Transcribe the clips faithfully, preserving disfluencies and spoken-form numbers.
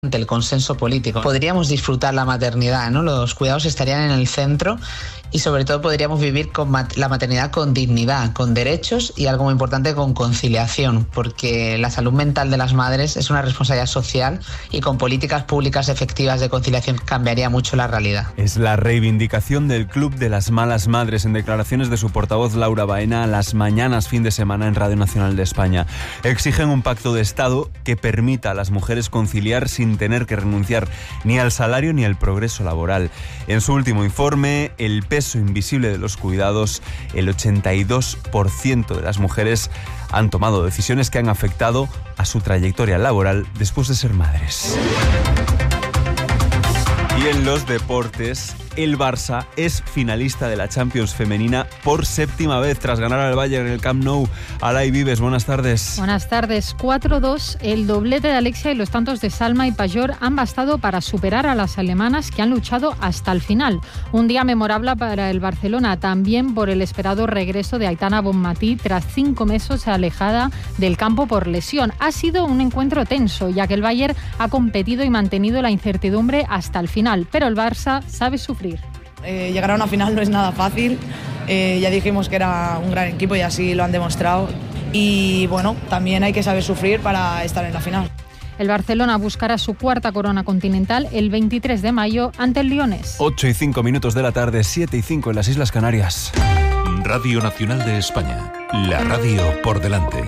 el consenso político. Podríamos disfrutar la maternidad, ¿no? Los cuidados estarían en el centro y sobre todo podríamos vivir con mat- la maternidad con dignidad, con derechos y algo muy importante, con conciliación, porque la salud mental de las madres es una responsabilidad social y con políticas públicas efectivas de conciliación cambiaría mucho la realidad. Es la reivindicación del Club de las Malas Madres en declaraciones de su portavoz Laura Baena a Las Mañanas fin de semana en Radio Nacional de España. Exigen un pacto de Estado que permita a las mujeres conciliar sin tener que renunciar ni al salario ni al progreso laboral. En su último informe, el peso invisible de los cuidados, el ochenta y dos por ciento de las mujeres han tomado decisiones que han afectado a su trayectoria laboral después de ser madres. Y en los deportes, el Barça es finalista de la Champions femenina por séptima vez tras ganar al Bayern en el Camp Nou. Alay Vives, buenas tardes. Buenas tardes. cuatro dos, el doblete de Alexia y los tantos de Salma y Pajor han bastado para superar a las alemanas que han luchado hasta el final. Un día memorable para el Barcelona, también por el esperado regreso de Aitana Bonmatí tras cinco meses alejada del campo por lesión. Ha sido un encuentro tenso, ya que el Bayern ha competido y mantenido la incertidumbre hasta el final, pero el Barça sabe sufrir. Eh, llegar a una final no es nada fácil, eh, ya dijimos que era un gran equipo y así lo han demostrado y bueno, también hay que saber sufrir para estar en la final. El Barcelona buscará su cuarta corona continental el veintitrés de mayo ante el Leones. ocho y cinco minutos de la tarde, siete y cinco en las Islas Canarias. Radio Nacional de España, la radio por delante.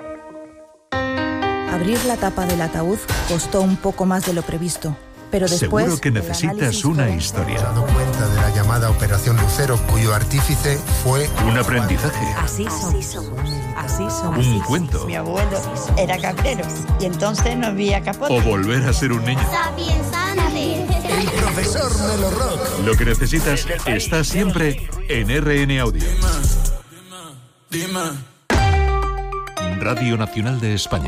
Abrir la tapa del ataúd costó un poco más de lo previsto. Pero después, seguro que necesitas una fue... historia. Se ha dado cuenta de la llamada Operación Lucero, cuyo artífice fue... Un aprendizaje. Así somos. Así somos. Un cuento. Mi abuelo era cabrero y entonces no había capote. O volver a ser un niño. El profesor Melo Rock. Lo que necesitas está siempre en R N Audio. Dime, dime. Radio Nacional de España.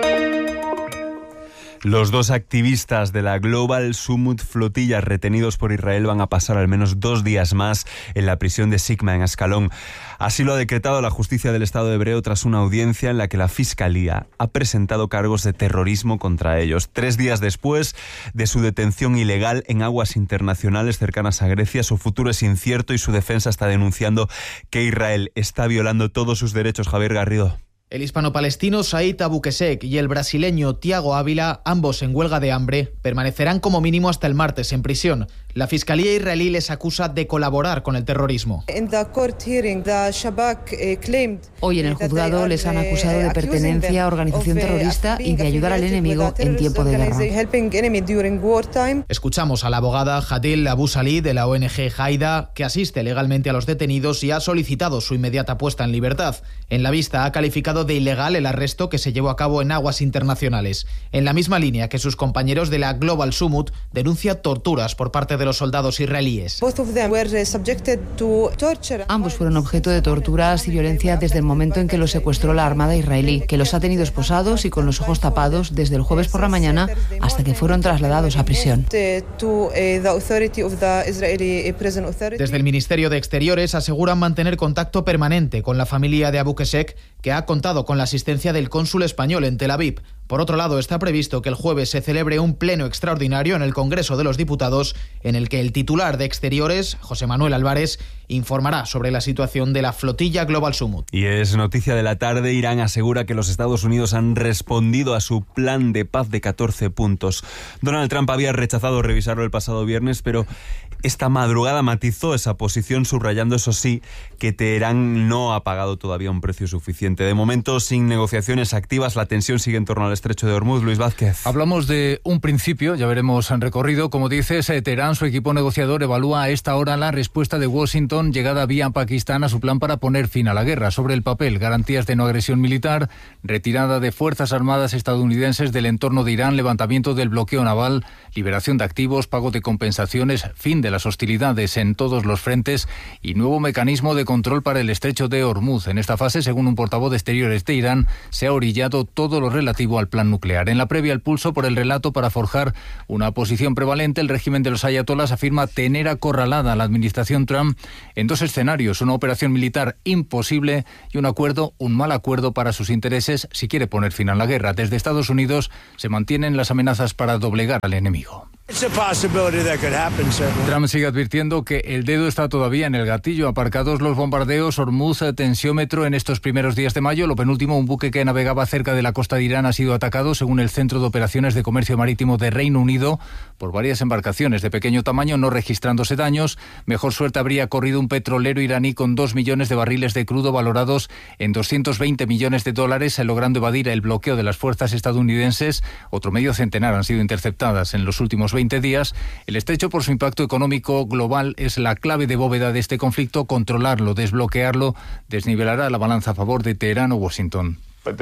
Los dos activistas de la Global Summit Flotilla retenidos por Israel van a pasar al menos dos días más en la prisión de Sigma en Ascalón. Así lo ha decretado la justicia del Estado hebreo tras una audiencia en la que la Fiscalía ha presentado cargos de terrorismo contra ellos. Tres días después de su detención ilegal en aguas internacionales cercanas a Grecia, su futuro es incierto y su defensa está denunciando que Israel está violando todos sus derechos. Javier Garrido. El hispano-palestino Said Abu Kesek y el brasileño Tiago Ávila, ambos en huelga de hambre, permanecerán como mínimo hasta el martes en prisión. La Fiscalía israelí les acusa de colaborar con el terrorismo. Hoy en el juzgado les han acusado de pertenencia a organización terrorista y de ayudar al enemigo en tiempo de guerra. Escuchamos a la abogada Hadel Abu Salih de la O N G Haida, que asiste legalmente a los detenidos y ha solicitado su inmediata puesta en libertad. En la vista ha calificado de ilegal el arresto que se llevó a cabo en aguas internacionales. En la misma línea que sus compañeros de la Global Summit, denuncia torturas por parte de los soldados israelíes. Ambos fueron objeto de torturas y violencia desde el momento en que los secuestró la Armada israelí, que los ha tenido esposados y con los ojos tapados desde el jueves por la mañana hasta que fueron trasladados a prisión. Desde el Ministerio de Exteriores aseguran mantener contacto permanente con la familia de Abu Kesek, que ha contado con la asistencia del cónsul español en Tel Aviv. Por otro lado, está previsto que el jueves se celebre un pleno extraordinario en el Congreso de los Diputados, en el que el titular de Exteriores, José Manuel Álvarez, informará sobre la situación de la flotilla Global Summit. Y es noticia de la tarde, Irán asegura que los Estados Unidos han respondido a su plan de paz de catorce puntos. Donald Trump había rechazado revisarlo el pasado viernes, pero esta madrugada matizó esa posición, subrayando, eso sí, que Teherán no ha pagado todavía un precio suficiente. De momento, sin negociaciones activas, la tensión sigue en torno al estrecho de Hormuz. Luis Vázquez. Hablamos de un principio, ya veremos en recorrido. Como dices, Teherán, su equipo negociador, evalúa a esta hora la respuesta de Washington, llegada vía Pakistán a su plan para poner fin a la guerra. Sobre el papel, garantías de no agresión militar, retirada de fuerzas armadas estadounidenses del entorno de Irán, levantamiento del bloqueo naval, liberación de activos, pago de compensaciones, fin de las hostilidades en todos los frentes y nuevo mecanismo de control para el estrecho de Hormuz. En esta fase, según un portavoz de Exteriores de Irán, se ha orillado todo lo relativo al plan nuclear. En la previa, el pulso por el relato para forjar una posición prevalente. El régimen de los ayatolás afirma tener acorralada a la administración Trump en dos escenarios: una operación militar imposible y un acuerdo, un mal acuerdo para sus intereses si quiere poner fin a la guerra. Desde Estados Unidos se mantienen las amenazas para doblegar al enemigo. Trump sigue advirtiendo que el dedo está todavía en el gatillo. Aparcados los bombardeos, Hormuz, tensiómetro en estos primeros días de mayo. Lo penúltimo, un buque que navegaba cerca de la costa de Irán ha sido atacado, según el Centro de Operaciones de Comercio Marítimo de Reino Unido, por varias embarcaciones de pequeño tamaño, no registrándose daños. Mejor suerte habría corrido un petrolero iraní con dos millones de barriles de crudo valorados en doscientos veinte millones de dólares, logrando evadir el bloqueo de las fuerzas estadounidenses. Otro medio centenar han sido interceptadas en los últimos veinte días. El estrecho, por su impacto económico global, es la clave de bóveda de este conflicto. Controlarlo, desbloquearlo, desnivelará la balanza a favor de Teherán o Washington.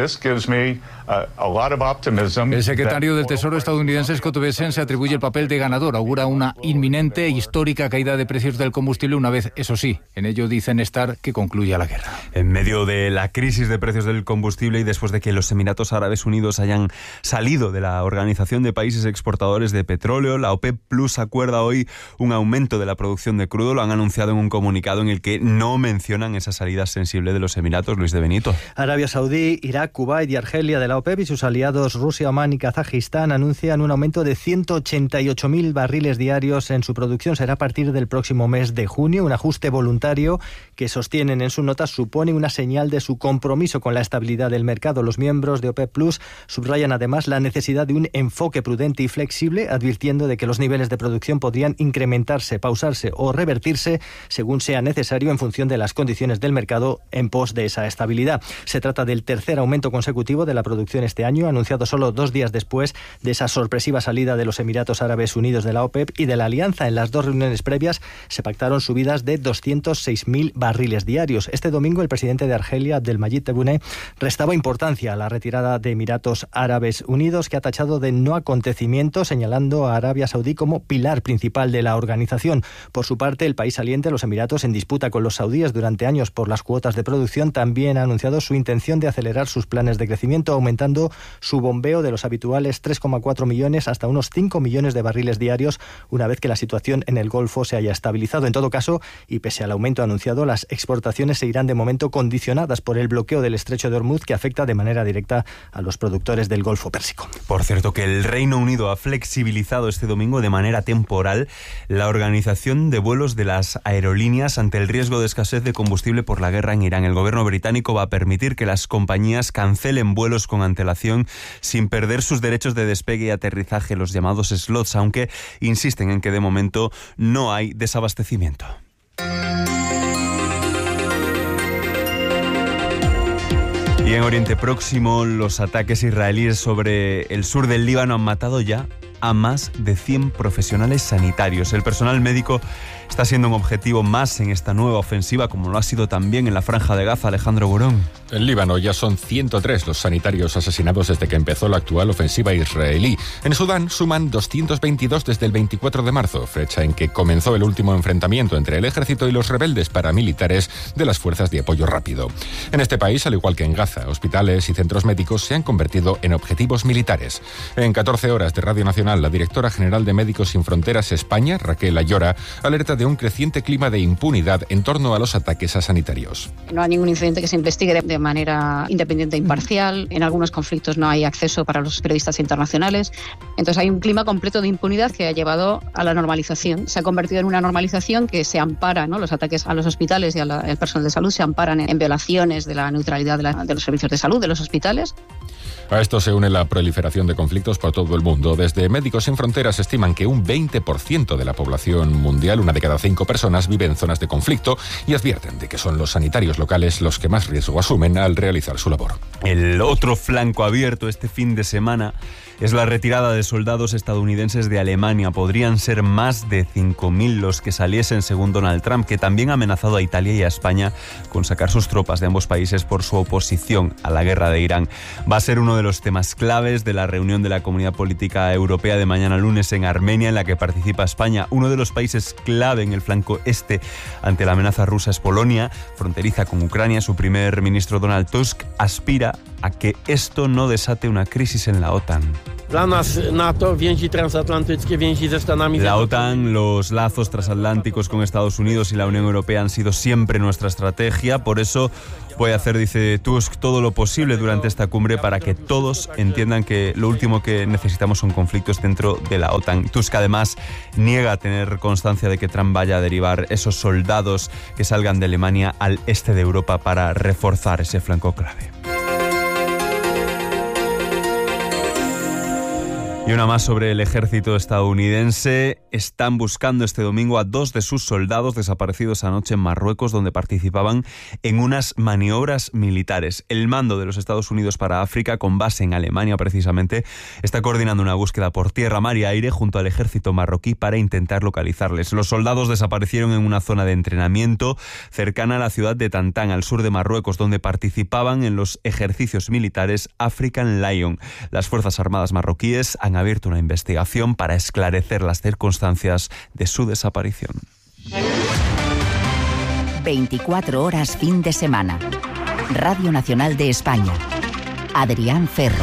El secretario del Tesoro estadounidense Scott Bessent se atribuye el papel de ganador. Augura una inminente e histórica caída de precios del combustible una vez, eso sí, en ello dicen estar que concluya la guerra. En medio de la crisis de precios del combustible y después de que los Emiratos Árabes Unidos hayan salido de la Organización de Países Exportadores de Petróleo, la OPEP Plus acuerda hoy un aumento de la producción de crudo. Lo han anunciado en un comunicado en el que no mencionan esa salida sensible de los Emiratos. Luis de Benito. Arabia Saudí, Irak, Kuwait y Argelia de la OPEP y sus aliados Rusia, Omán y Kazajistán anuncian un aumento de ciento ochenta y ocho mil barriles diarios en su producción. Será a partir del próximo mes de junio. Un ajuste voluntario que sostienen en su nota supone una señal de su compromiso con la estabilidad del mercado. Los miembros de OPEP Plus subrayan además la necesidad de un enfoque prudente y flexible, advirtiendo de que los niveles de producción podrían incrementarse, pausarse o revertirse según sea necesario en función de las condiciones del mercado en pos de esa estabilidad. Se trata del tercer aumento consecutivo de la producción este año, anunciado solo dos días después de esa sorpresiva salida de los Emiratos Árabes Unidos de la OPEP y de la alianza. En las dos reuniones previas se pactaron subidas de doscientos seis mil barriles diarios. Este domingo el presidente de Argelia, Abdelmadjid Tebboune, restaba importancia a la retirada de Emiratos Árabes Unidos, que ha tachado de no acontecimiento, señalando a Arabia Saudí como pilar principal de la organización. Por su parte, el país saliente, los Emiratos, en disputa con los saudíes durante años por las cuotas de producción, también ha anunciado su intención de acelerar sus planes de crecimiento, aumentando su bombeo de los habituales tres coma cuatro millones hasta unos cinco millones de barriles diarios una vez que la situación en el Golfo se haya estabilizado. En todo caso, y pese al aumento anunciado, las exportaciones se irán de momento condicionadas por el bloqueo del estrecho de Hormuz, que afecta de manera directa a los productores del Golfo Pérsico. Por cierto, que el Reino Unido ha flexibilizado este domingo de manera temporal la organización de vuelos de las aerolíneas ante el riesgo de escasez de combustible por la guerra en Irán. El gobierno británico va a permitir que las compañías cancelen vuelos con antelación sin perder sus derechos de despegue y aterrizaje, los llamados slots, aunque insisten en que de momento no hay desabastecimiento. Y en Oriente Próximo, los ataques israelíes sobre el sur del Líbano han matado ya a más de cien profesionales sanitarios. El personal médico está siendo un objetivo más en esta nueva ofensiva, como lo ha sido también en la Franja de Gaza. Alejandro Burón. En Líbano ya son ciento tres los sanitarios asesinados desde que empezó la actual ofensiva israelí. En Sudán suman doscientos veintidós desde el veinticuatro de marzo, fecha en que comenzó el último enfrentamiento entre el ejército y los rebeldes paramilitares de las fuerzas de apoyo rápido. En este país, al igual que en Gaza, hospitales y centros médicos se han convertido en objetivos militares. En catorce horas de Radio Nacional, la directora general de Médicos Sin Fronteras España, Raquel Ayora, alerta de un creciente clima de impunidad en torno a los ataques a sanitarios. No hay ningún incidente que se investigue de manera independiente e imparcial. En algunos conflictos no hay acceso para los periodistas internacionales. Entonces hay un clima completo de impunidad que ha llevado a la normalización. Se ha convertido en una normalización que se ampara, ¿no? Los ataques a los hospitales y al personal de salud se amparan en, en violaciones de la neutralidad de, la, de los servicios de salud, de los hospitales. A esto se une la proliferación de conflictos por todo el mundo. Desde Médicos Sin Fronteras estiman que un veinte por ciento de la población mundial, una de cada cinco personas, vive en zonas de conflicto y advierten de que son los sanitarios locales los que más riesgo asumen al realizar su labor. El otro flanco abierto este fin de semana es la retirada de soldados estadounidenses de Alemania. Podrían ser más de cinco mil los que saliesen, según Donald Trump, que también ha amenazado a Italia y a España con sacar sus tropas de ambos países por su oposición a la guerra de Irán. Va a ser uno de los temas claves de la reunión de la Comunidad Política Europea de mañana lunes en Armenia, en la que participa España. Uno de los países clave en el flanco este ante la amenaza rusa es Polonia, fronteriza con Ucrania. Su primer ministro Donald Tusk aspira a que esto no desate una crisis en la OTAN. Dla nas NATO, więzi transatlantyckie, więzi ze Stanami. La OTAN, los lazos transatlánticos con Estados Unidos y la Unión Europea han sido siempre nuestra estrategia. Por eso voy a hacer, dice Tusk, todo lo posible durante esta cumbre para que todos entiendan que lo último que necesitamos son conflictos dentro de la OTAN. Tusk además niega tener constancia de que Trump vaya a derivar esos soldados que salgan de Alemania al este de Europa para reforzar ese flanco clave. Y una más sobre el ejército estadounidense. Están buscando este domingo a dos de sus soldados desaparecidos anoche en Marruecos, donde participaban en unas maniobras militares. El mando de los Estados Unidos para África, con base en Alemania precisamente, está coordinando una búsqueda por tierra, mar y aire junto al ejército marroquí para intentar localizarles. Los soldados desaparecieron en una zona de entrenamiento cercana a la ciudad de Tantán, al sur de Marruecos, donde participaban en los ejercicios militares African Lion. Las Fuerzas Armadas marroquíes han abierto una investigación para esclarecer las circunstancias de su desaparición. veinticuatro horas fin de semana. Radio Nacional de España. Adrián Ferro.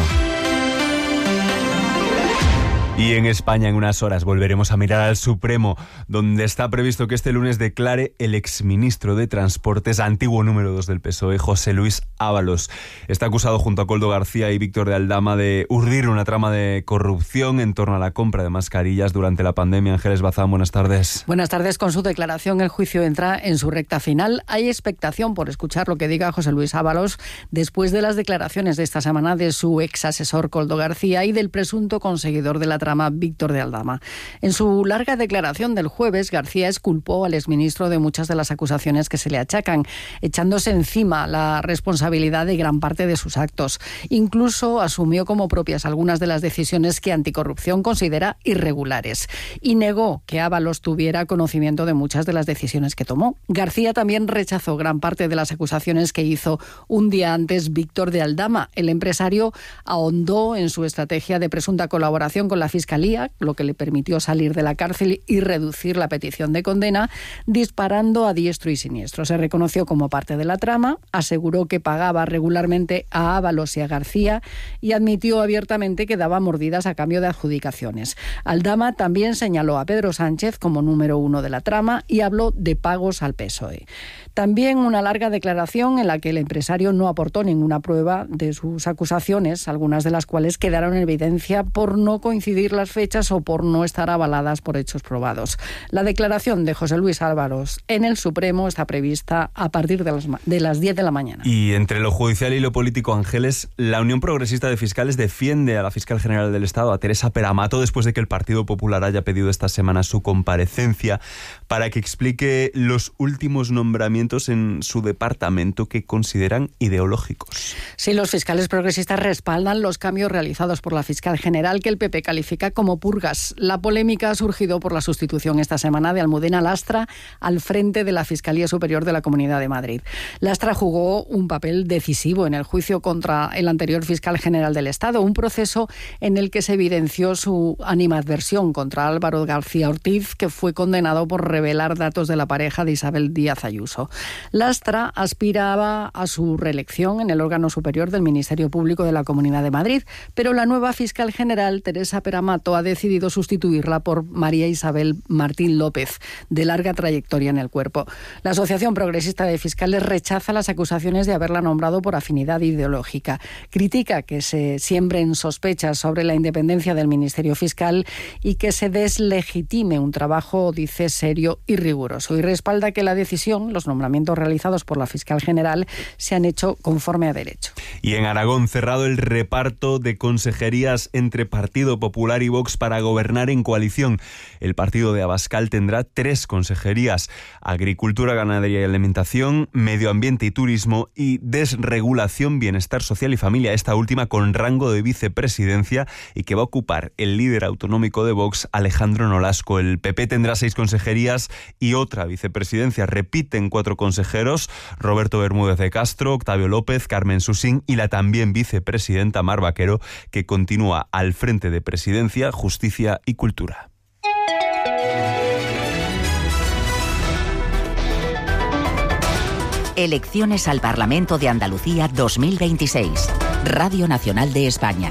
Y en España en unas horas volveremos a mirar al Supremo, donde está previsto que este lunes declare el exministro de Transportes, antiguo número dos del P S O E, José Luis Ábalos. Está acusado junto a Koldo García y Víctor de Aldama de urdir una trama de corrupción en torno a la compra de mascarillas durante la pandemia. Ángeles Bazán, buenas tardes. Buenas tardes. Con su declaración, el juicio entra en su recta final. Hay expectación por escuchar lo que diga José Luis Ábalos después de las declaraciones de esta semana de su ex asesor Koldo García y del presunto conseguidor de la trama Víctor de Aldama. En su larga declaración del jueves, García exculpó al exministro de muchas de las acusaciones que se le achacan, echándose encima la responsabilidad de gran parte de sus actos. Incluso asumió como propias algunas de las decisiones que Anticorrupción considera irregulares y negó que Ábalos tuviera conocimiento de muchas de las decisiones que tomó. García también rechazó gran parte de las acusaciones que hizo un día antes Víctor de Aldama. El empresario ahondó en su estrategia de presunta colaboración con la Fiscalía, lo que le permitió salir de la cárcel y reducir la petición de condena, disparando a diestro y siniestro. Se reconoció como parte de la trama, aseguró que pagaba regularmente a Ábalos y a García y admitió abiertamente que daba mordidas a cambio de adjudicaciones. Aldama también señaló a Pedro Sánchez como número uno de la trama y habló de pagos al P S O E. También una larga declaración en la que el empresario no aportó ninguna prueba de sus acusaciones, algunas de las cuales quedaron en evidencia por no coincidir las fechas o por no estar avaladas por hechos probados. La declaración de José Luis Ábalos en el Supremo está prevista a partir de las, de las diez de la mañana. Y entre lo judicial y lo político, Ángeles, la Unión Progresista de Fiscales defiende a la fiscal general del Estado, a Teresa Peramato, después de que el Partido Popular haya pedido esta semana su comparecencia para que explique los últimos nombramientos en su departamento que consideran ideológicos. Sí, los fiscales progresistas respaldan los cambios realizados por la fiscal general, que el P P califica como purgas. La polémica ha surgido por la sustitución esta semana de Almudena Lastra al frente de la Fiscalía Superior de la Comunidad de Madrid. Lastra jugó un papel decisivo en el juicio contra el anterior fiscal general del Estado, un proceso en el que se evidenció su animadversión contra Álvaro García Ortiz, que fue condenado por revelar datos de la pareja de Isabel Díaz Ayuso. Lastra aspiraba a su reelección en el órgano superior del Ministerio Público de la Comunidad de Madrid, pero la nueva fiscal general, Teresa Peramato, ha decidido sustituirla por María Isabel Martín López, de larga trayectoria en el cuerpo. La Asociación Progresista de Fiscales rechaza las acusaciones de haberla nombrado por afinidad ideológica. Critica que se siembren sospechas sobre la independencia del Ministerio Fiscal y que se deslegitime un trabajo, dice, serio y riguroso. Y respalda que la decisión, los nombramientos realizados por la fiscal general, se han hecho conforme a derecho. Y en Aragón, cerrado el reparto de consejerías entre Partido Popular y Vox para gobernar en coalición. El partido de Abascal tendrá tres consejerías: Agricultura, Ganadería y Alimentación, Medio Ambiente y Turismo y Desregulación, Bienestar Social y Familia, esta última con rango de vicepresidencia y que va a ocupar el líder autonómico de Vox, Alejandro Nolasco. El P P tendrá seis consejerías y otra vicepresidencia. Repiten cuatro consejeros: Roberto Bermúdez de Castro, Octavio López, Carmen Susín y la también vicepresidenta Mar Vaquero, que continúa al frente de Presidencia, Justicia y Cultura. Elecciones al Parlamento de Andalucía dos mil veintiséis. Radio Nacional de España.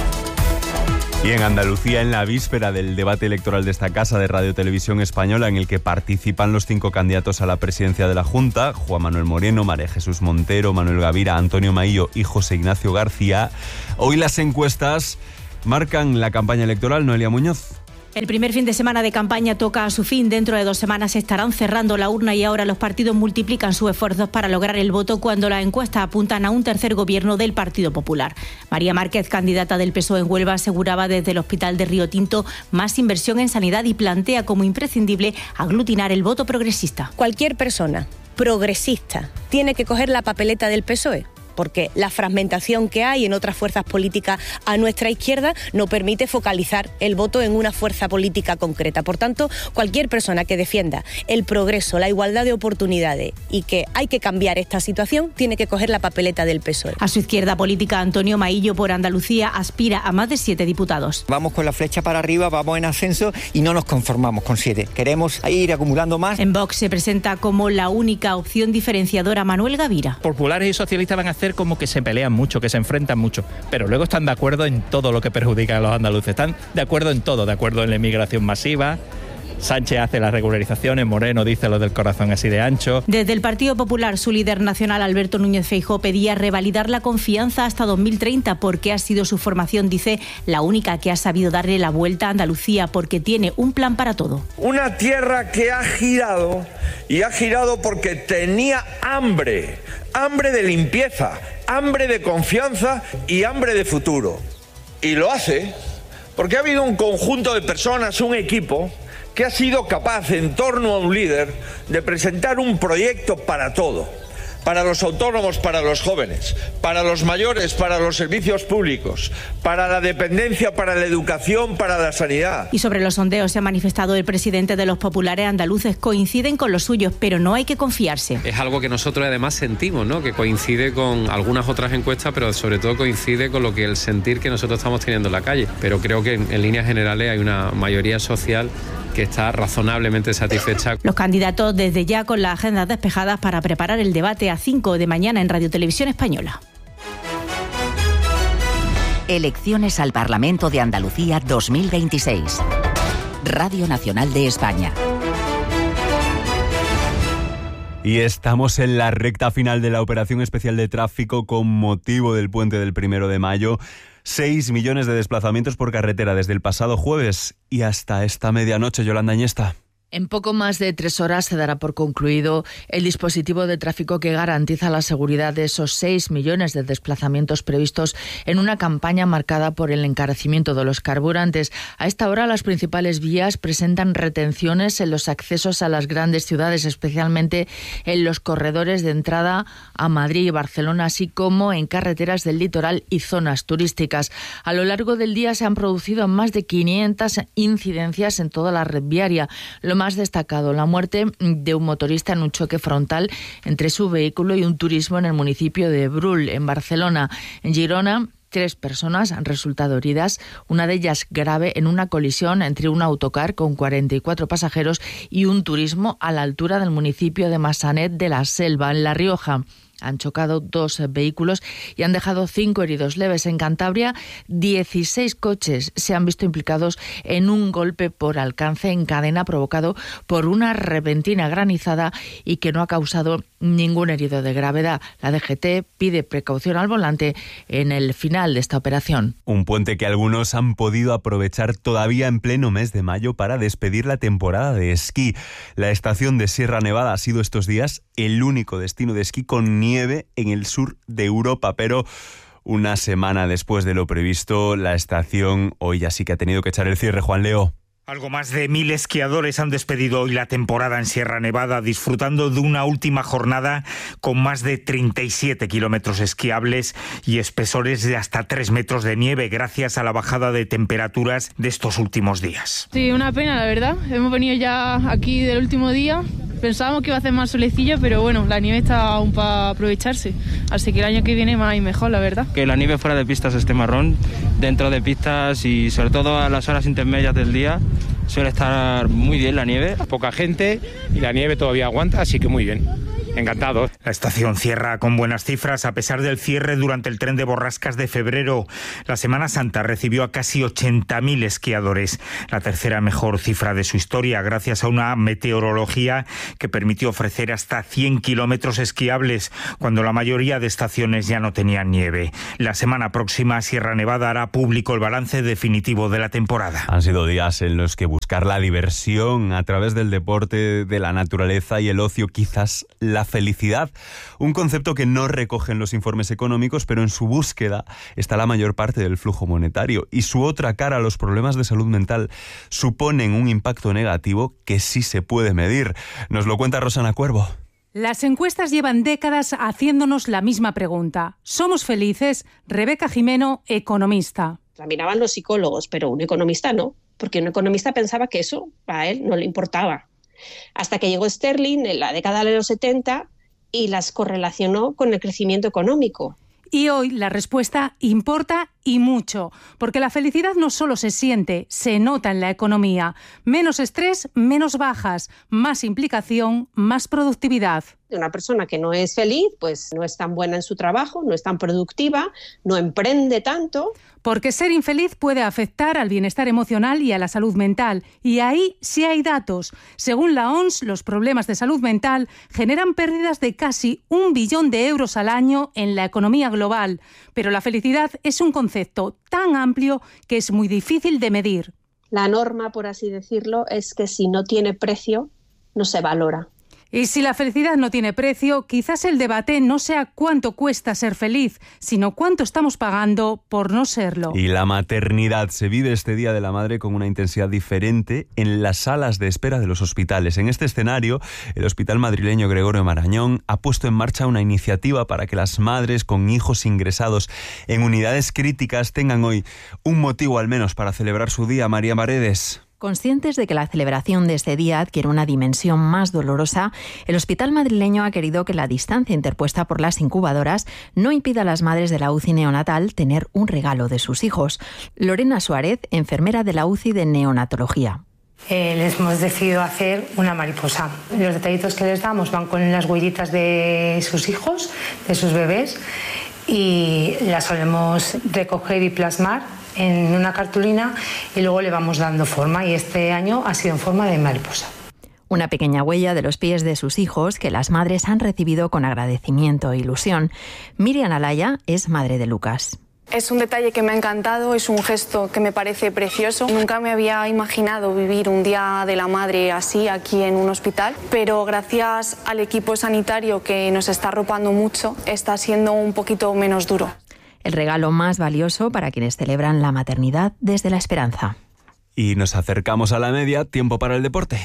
Y en Andalucía, en la víspera del debate electoral de esta casa de Radio Televisión Española, en el que participan los cinco candidatos a la presidencia de la Junta, Juan Manuel Moreno, María Jesús Montero, Manuel Gavira, Antonio Maillo y José Ignacio García, hoy las encuestas marcan la campaña electoral. Noelia Muñoz. El primer fin de semana de campaña toca a su fin. Dentro de dos semanas estarán cerrando la urna y ahora los partidos multiplican sus esfuerzos para lograr el voto cuando las encuestas apuntan a un tercer gobierno del Partido Popular. María Márquez, candidata del P S O E en Huelva, aseguraba desde el Hospital de Río Tinto más inversión en sanidad y plantea como imprescindible aglutinar el voto progresista. Cualquier persona progresista tiene que coger la papeleta del P S O E. Porque la fragmentación que hay en otras fuerzas políticas a nuestra izquierda no permite focalizar el voto en una fuerza política concreta. Por tanto, cualquier persona que defienda el progreso, la igualdad de oportunidades y que hay que cambiar esta situación, tiene que coger la papeleta del P S O E. A su izquierda política, Antonio Maillo por Andalucía aspira a más de siete diputados. Vamos con la flecha para arriba, vamos en ascenso y no nos conformamos con siete. Queremos ir acumulando más. En Vox se presenta como la única opción diferenciadora Manuel Gavira. Populares y socialistas van a hacer como que se pelean mucho, que se enfrentan mucho, pero luego están de acuerdo en todo lo que perjudica a los andaluces. Están de acuerdo en todo, de acuerdo en la inmigración masiva. Sánchez hace las regularizaciones, Moreno dice lo del corazón así de ancho. Desde el Partido Popular, su líder nacional, Alberto Núñez Feijóo, pedía revalidar la confianza hasta dos mil treinta porque ha sido su formación, dice, la única que ha sabido darle la vuelta a Andalucía porque tiene un plan para todo. Una tierra que ha girado y ha girado porque tenía hambre, hambre de limpieza, hambre de confianza y hambre de futuro. Y lo hace porque ha habido un conjunto de personas, un equipo, que ha sido capaz, en torno a un líder, de presentar un proyecto para todo. Para los autónomos, para los jóvenes, para los mayores, para los servicios públicos, para la dependencia, para la educación, para la sanidad. Y sobre los sondeos se ha manifestado el presidente de los populares andaluces. Coinciden con los suyos, pero no hay que confiarse. Es algo que nosotros además sentimos, ¿no? Que coincide con algunas otras encuestas, pero sobre todo coincide con lo que el sentir que nosotros estamos teniendo en la calle. Pero creo que en, en líneas generales hay una mayoría social que está razonablemente satisfecha. Los candidatos desde ya con las agendas despejadas para preparar el debate a cinco de mañana en Radio Televisión Española. Elecciones al Parlamento de Andalucía dos mil veintiséis. Radio Nacional de España. Y estamos en la recta final de la operación especial de tráfico con motivo del puente del primero de mayo. Seis millones de desplazamientos por carretera desde el pasado jueves y hasta esta medianoche. Yolanda Añesta. En poco más de tres horas se dará por concluido el dispositivo de tráfico que garantiza la seguridad de esos seis millones de desplazamientos previstos en una campaña marcada por el encarecimiento de los carburantes. A esta hora las principales vías presentan retenciones en los accesos a las grandes ciudades, especialmente en los corredores de entrada a Madrid y Barcelona, así como en carreteras del litoral y zonas turísticas. A lo largo del día se han producido más de quinientas incidencias en toda la red viaria. Lo más destacado, la muerte de un motorista en un choque frontal entre su vehículo y un turismo en el municipio de Brull, en Barcelona. En Girona, tres personas han resultado heridas, una de ellas grave en una colisión entre un autocar con cuarenta y cuatro pasajeros y un turismo a la altura del municipio de Massanet de la Selva, en La Rioja. Han chocado dos vehículos y han dejado cinco heridos leves. En Cantabria, dieciséis coches se han visto implicados en un golpe por alcance en cadena provocado por una repentina granizada y que no ha causado ningún herido de gravedad. La D G T pide precaución al volante en el final de esta operación. Un puente que algunos han podido aprovechar todavía en pleno mes de mayo para despedir la temporada de esquí. La estación de Sierra Nevada ha sido estos días el único destino de esquí con nieve en el sur de Europa, pero una semana después de lo previsto, la estación hoy ya sí que ha tenido que echar el cierre. Juan Leo. Algo más de mil esquiadores han despedido hoy la temporada en Sierra Nevada, disfrutando de una última jornada con más de treinta y siete kilómetros esquiables y espesores de hasta tres metros de nieve, gracias a la bajada de temperaturas de estos últimos días. Sí, una pena, la verdad. Hemos venido ya aquí del último día. Pensábamos que iba a hacer más solecillo, pero bueno, la nieve está aún para aprovecharse. Así que el año que viene más y mejor, la verdad. Que la nieve fuera de pistas esté marrón, dentro de pistas y sobre todo a las horas intermedias del día suele estar muy bien la nieve. Poca gente y la nieve todavía aguanta, así que muy bien. encantado. La estación cierra con buenas cifras a pesar del cierre durante el tren de borrascas de febrero. La Semana Santa recibió a casi ochenta mil esquiadores, la tercera mejor cifra de su historia, gracias a una meteorología que permitió ofrecer hasta cien kilómetros esquiables cuando la mayoría de estaciones ya no tenían nieve. La semana próxima Sierra Nevada hará público el balance definitivo de la temporada. Han sido días en los que buscar la diversión a través del deporte, de la naturaleza y el ocio, quizás la felicidad, un concepto que no recogen los informes económicos, pero en su búsqueda está la mayor parte del flujo monetario, y su otra cara, los problemas de salud mental, suponen un impacto negativo que sí se puede medir. Nos lo cuenta Rosana Cuervo. Las encuestas llevan décadas haciéndonos la misma pregunta. ¿Somos felices? Rebeca Jimeno, economista. La miraban los psicólogos, pero un economista no, porque un economista pensaba que eso a él no le importaba. Hasta que llegó Sterling en la década de los setenta y las correlacionó con el crecimiento económico. Y hoy la respuesta importa y mucho, porque la felicidad no solo se siente, se nota en la economía. Menos estrés, menos bajas, más implicación, más productividad. Una persona que no es feliz, pues no es tan buena en su trabajo, no es tan productiva, no emprende tanto. Porque ser infeliz puede afectar al bienestar emocional y a la salud mental. Y ahí sí hay datos. Según la O M S, los problemas de salud mental generan pérdidas de casi un billón de euros al año en la economía global. Pero la felicidad es un concepto tan amplio que es muy difícil de medir. La norma, por así decirlo, es que si no tiene precio, no se valora. Y si la felicidad no tiene precio, quizás el debate no sea cuánto cuesta ser feliz, sino cuánto estamos pagando por no serlo. Y la maternidad se vive este Día de la Madre con una intensidad diferente en las salas de espera de los hospitales. En este escenario, el Hospital Madrileño Gregorio Marañón ha puesto en marcha una iniciativa para que las madres con hijos ingresados en unidades críticas tengan hoy un motivo al menos para celebrar su día. María Paredes. Conscientes de que la celebración de este día adquiere una dimensión más dolorosa, el Hospital Madrileño ha querido que la distancia interpuesta por las incubadoras no impida a las madres de la U C I neonatal tener un regalo de sus hijos. Lorena Suárez, enfermera de la U C I de neonatología. Eh, les hemos decidido hacer una mariposa. Los detallitos que les damos van con las huellitas de sus hijos, de sus bebés, y las solemos recoger y plasmar en una cartulina y luego le vamos dando forma, y este año ha sido en forma de mariposa. Una pequeña huella de los pies de sus hijos que las madres han recibido con agradecimiento e ilusión. Miriam Alaya es madre de Lucas. Es un detalle que me ha encantado, es un gesto que me parece precioso. Nunca me había imaginado vivir un Día de la Madre así aquí en un hospital, pero gracias al equipo sanitario que nos está arropando mucho, está siendo un poquito menos duro. El regalo más valioso para quienes celebran la maternidad desde la esperanza. Y nos acercamos a la media, tiempo para el deporte.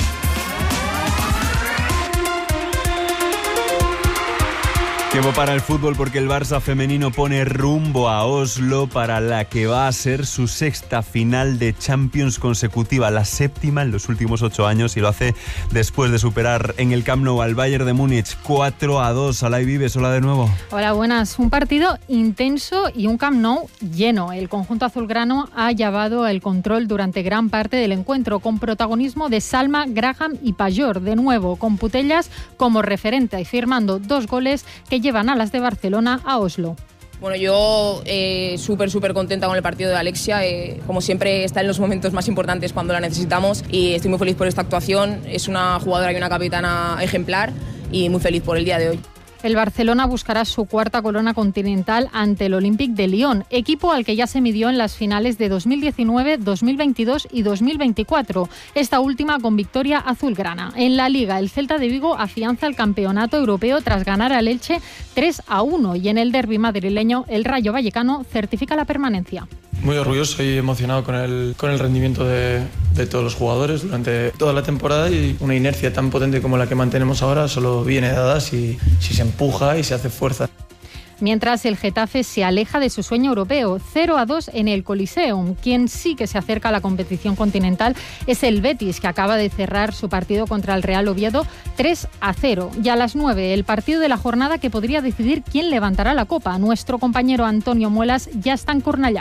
Tiempo para el fútbol porque el Barça femenino pone rumbo a Oslo para la que va a ser su sexta final de Champions consecutiva, la séptima en los últimos ocho años, y lo hace después de superar en el Camp Nou al Bayern de Múnich cuatro a dos. Alay Vives, hola de nuevo. Hola, buenas. Un partido intenso y un Camp Nou lleno. El conjunto azulgrano ha llevado el control durante gran parte del encuentro, con protagonismo de Salma, Graham y Pajor, de nuevo con Putellas como referente y firmando dos goles que llevan a las de Barcelona a Oslo. Bueno, yo eh, súper, súper contenta con el partido de Alexia. Eh, como siempre, está en los momentos más importantes cuando la necesitamos, y estoy muy feliz por esta actuación. Es una jugadora y una capitana ejemplar, y muy feliz por el día de hoy. El Barcelona buscará su cuarta corona continental ante el Olympique de Lyon, equipo al que ya se midió en las finales de dos mil diecinueve, dos mil veintidós y dos mil veinticuatro, esta última con victoria azulgrana. En la Liga, el Celta de Vigo afianza el campeonato europeo tras ganar al Elche tres a uno, y en el derbi madrileño el Rayo Vallecano certifica la permanencia. Muy orgulloso y emocionado con el, con el rendimiento de, de todos los jugadores durante toda la temporada, y una inercia tan potente como la que mantenemos ahora solo viene dada si, si se empuja y se hace fuerza. Mientras el Getafe se aleja de su sueño europeo, cero a dos en el Coliseum. Quien sí que se acerca a la competición continental es el Betis, que acaba de cerrar su partido contra el Real Oviedo tres a cero. Y a las nueve, el partido de la jornada que podría decidir quién levantará la copa. Nuestro compañero Antonio Muelas ya está en Cornellá.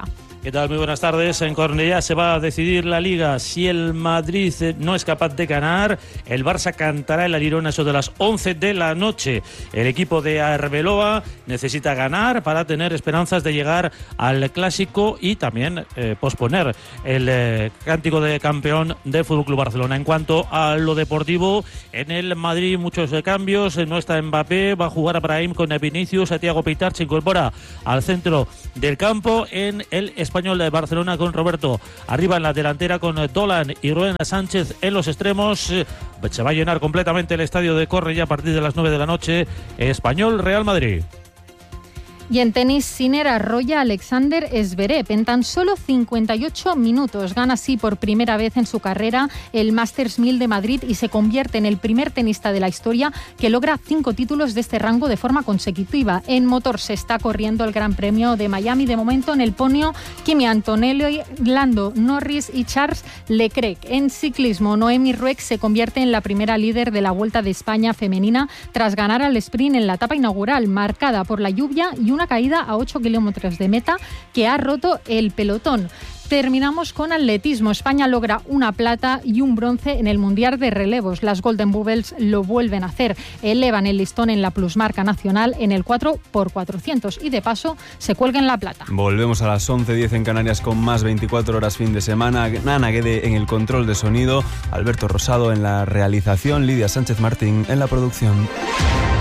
¿Qué tal? Muy buenas tardes. En Cornellá se va a decidir la Liga. Si el Madrid no es capaz de ganar, el Barça cantará el alirón a eso de las once de la noche. El equipo de Arbeloa necesita ganar para tener esperanzas de llegar al Clásico y también eh, posponer el eh, cántico de campeón del F C Barcelona. En cuanto a lo deportivo, en el Madrid muchos eh, cambios. No está Mbappé, va a jugar a Brahim con Vinicius. Thiago Pitart se incorpora al centro del campo. En el Español de Barcelona con Roberto arriba en la delantera, con Dolan y Ruben Sánchez en los extremos. Se va a llenar completamente el estadio de Cornellá a partir de las nueve de la noche. Español Real Madrid. Y en tenis, Sinner arrolla a Alexander Zverev en tan solo cincuenta y ocho minutos. Gana así por primera vez en su carrera el Masters mil de Madrid y se convierte en el primer tenista de la historia que logra cinco títulos de este rango de forma consecutiva. En motor se está corriendo el Gran Premio de Miami. De momento en el podio, Kimi Antonelli, Lando Norris y Charles Leclerc. En ciclismo, Noemi Rueck se convierte en la primera líder de la Vuelta de España femenina tras ganar al sprint en la etapa inaugural, marcada por la lluvia y una caída a ocho kilómetros de meta que ha roto el pelotón. Terminamos con atletismo. España logra una plata y un bronce en el Mundial de Relevos. Las Golden Bubbles lo vuelven a hacer. Elevan el listón en la plusmarca nacional en el cuatro por cuatrocientos y de paso se cuelgan la plata. Volvemos a las once diez en Canarias con más veinticuatro horas fin de semana. Nana Guede en el control de sonido, Alberto Rosado en la realización, Lidia Sánchez Martín en la producción.